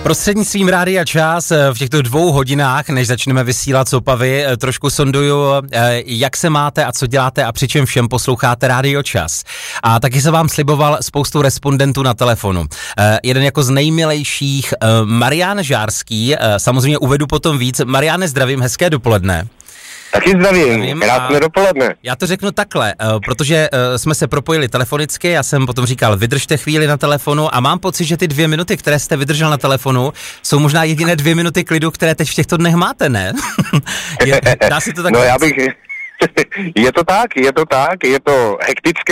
Prostřednictvím Rádia Čas v těchto 2 hodinách, než začneme vysílat z Opavy, trošku sonduju, jak se máte a co děláte a přičem všem posloucháte Rádio Čas. A taky se vám sliboval spoustu respondentů na telefonu. Jeden jako z nejmilejších, Marián Žárský, samozřejmě uvedu potom víc. Mariáne, zdravím, hezké dopoledne. Taky zdravím, krásné dopoledne. Já to řeknu takhle, protože jsme se propojili telefonicky, já jsem potom říkal, vydržte chvíli na telefonu a mám pocit, že ty 2 minuty, které jste vydržel na telefonu, jsou možná jediné 2 minuty klidu, které teď v těchto dnech máte, ne? Dá si to tak no já bych... Je to tak, je to hektické.